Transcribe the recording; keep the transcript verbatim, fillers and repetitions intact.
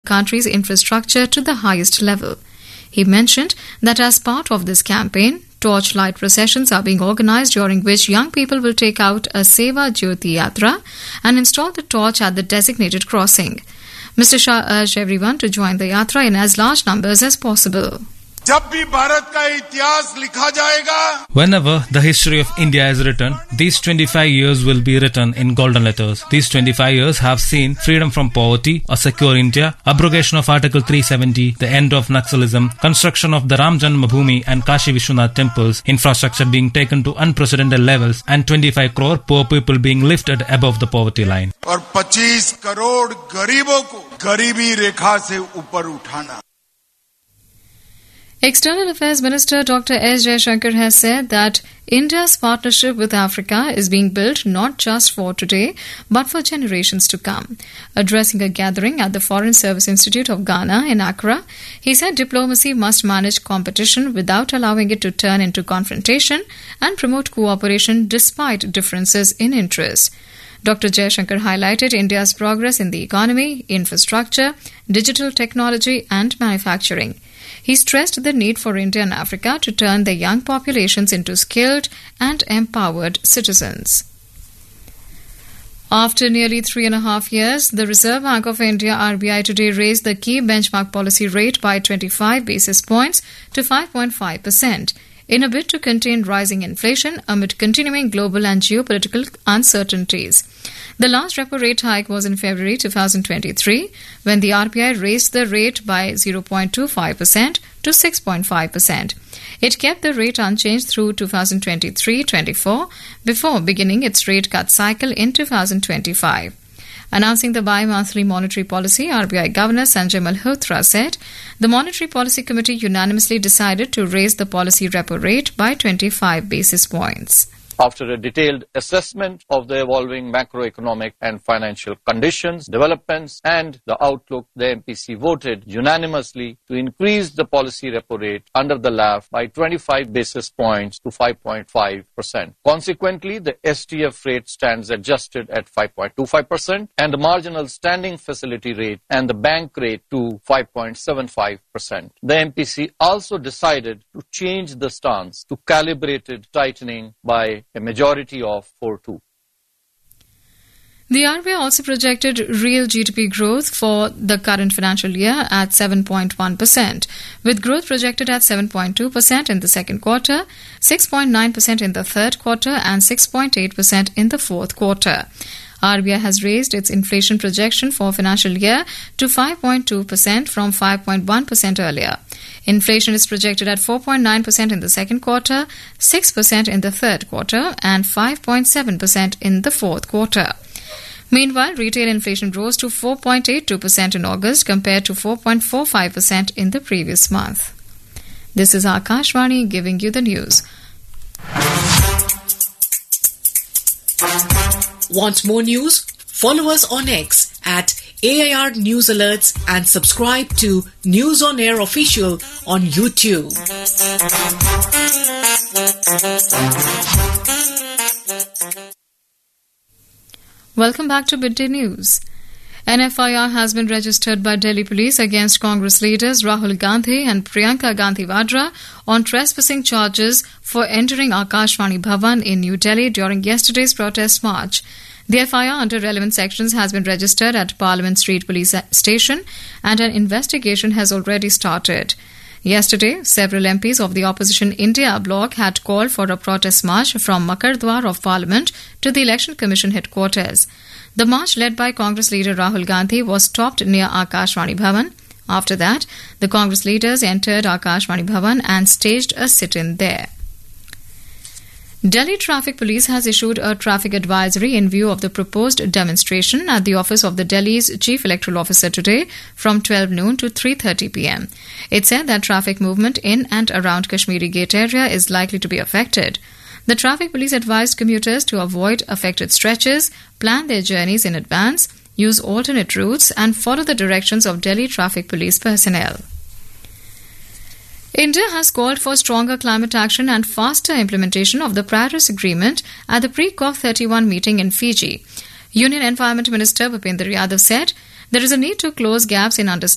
country's infrastructure to the highest level. He mentioned that as part of this campaign, torchlight processions are being organized during which young people will take out a Seva Jyoti Yatra and install the torch at the designated crossing. Mister Shah urged everyone to join the yatra in as large numbers as possible. Whenever the history of India is written, these twenty-five years will be written in golden letters. These twenty-five years have seen freedom from poverty, a secure India, abrogation of Article three seventy, the end of Naxalism, construction of the Ram Janmabhoomi and Kashi Vishwanath temples, infrastructure being taken to unprecedented levels, and twenty-five crore poor people being lifted above the poverty line. और पच्चीस करोड़ गरीबों को गरीबी रेखा से ऊपर उठाना. External Affairs Minister Doctor S. Jaishankar has said that India's partnership with Africa is being built not just for today, but for generations to come. Addressing a gathering at the Foreign Service Institute of Ghana in Accra, he said diplomacy must manage competition without allowing it to turn into confrontation and promote cooperation despite differences in interest. Doctor Jaishankar highlighted India's progress in the economy, infrastructure, digital technology and manufacturing. He stressed the need for India and Africa to turn their young populations into skilled and empowered citizens. After nearly three and a half years, the Reserve Bank of India R B I today raised the key benchmark policy rate by twenty-five basis points to five point five percent in a bid to contain rising inflation amid continuing global and geopolitical uncertainties. The last repo rate hike was in February twenty twenty-three, when the R B I raised the rate by zero point two five percent to six point five percent. It kept the rate unchanged through twenty twenty-three twenty-four before beginning its rate cut cycle in twenty twenty-five. Announcing the bi-monthly monetary policy, R B I Governor Sanjay Malhotra said the Monetary Policy Committee unanimously decided to raise the policy repo rate by twenty-five basis points. After a detailed assessment of the evolving macroeconomic and financial conditions, developments, and the outlook, the M P C voted unanimously to increase the policy repo rate under the L A F by twenty-five basis points to five point five percent. Consequently, the S T F rate stands adjusted at five point two five percent and the marginal standing facility rate and the bank rate to five point seven five percent. The M P C also decided to change the stance to calibrated tightening by a majority of four to two. The R B I also projected real G D P growth for the current financial year at seven point one percent, with growth projected at seven point two percent in the second quarter, six point nine percent in the third quarter and six point eight percent in the fourth quarter. R B I has raised its inflation projection for financial year to five point two percent from five point one percent earlier. Inflation is projected at four point nine percent in the second quarter, six percent in the third quarter, and five point seven percent in the fourth quarter. Meanwhile, retail inflation rose to four point eight two percent in August compared to four point four five percent in the previous month. This is Akashvani giving you the news. Want more news? Follow us on X at A I R News Alerts and subscribe to News on Air Official on YouTube. Welcome back to Midday News. An F I R has been registered by Delhi Police against Congress leaders Rahul Gandhi and Priyanka Gandhi Vadra on trespassing charges for entering Akashvani Bhavan in New Delhi during yesterday's protest march. The F I R under relevant sections has been registered at Parliament Street Police Station and an investigation has already started. Yesterday, several M Ps of the opposition India bloc had called for a protest march from Makardwar of Parliament to the Election Commission headquarters. The march led by Congress leader Rahul Gandhi was stopped near Akashvani Bhavan. After that, the Congress leaders entered Akashvani Bhavan and staged a sit-in there. Delhi Traffic Police has issued a traffic advisory in view of the proposed demonstration at the office of the Delhi's Chief Electoral Officer today from twelve noon to three thirty p m. It said that traffic movement in and around Kashmiri Gate area is likely to be affected. The Traffic Police advised commuters to avoid affected stretches, plan their journeys in advance, use alternate routes and follow the directions of Delhi Traffic Police personnel. India has called for stronger climate action and faster implementation of the Paris Agreement at the pre-COP thirty-one meeting in Fiji. Union Environment Minister Bhupender Yadav said there is a need to close gaps in understanding